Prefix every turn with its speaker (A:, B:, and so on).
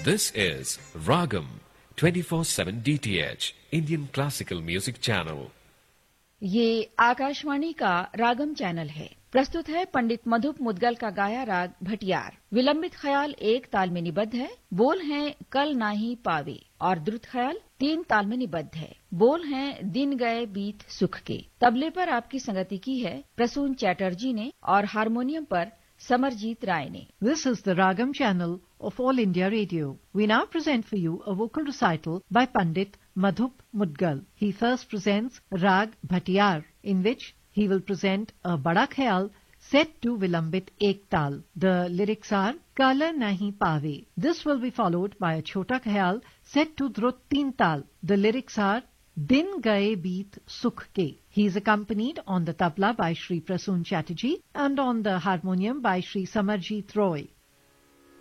A: This is Ragam 24/7 DTH Indian Classical Music Channel.
B: ये आकाशवाणी का रागम channel है। प्रस्तुत है पंडित मधुप मुदगल का गाया राग भटियार। विलंबित ख्याल एक ताल में निबद्ध है। बोल हैं कल नाही पावे और द्रुत ख्याल 3 ताल में निबद्ध है। बोल हैं दिन गए बीत सुख के। तबले पर आपकी संगति की है प्रसून चैटर्जी ने और हारमोनियम पर समरजीत राय ने।
C: This is the Ragam channel of All India Radio. We now present for you a vocal recital by Pandit Madhup Mudgal. He first presents Rag Bhatiyar, in which he will present a Bada Khayal set to Vilambit Ek Tal. The lyrics are Kala Nahi Pave. This will be followed by a Chota Khayal set to Drut Teen Tal. The lyrics are Din Gaye Beet Sukh Ke. He is accompanied on the tabla by Shri Prasoon Chatterjee and on the harmonium by Shri Samarjit Roy.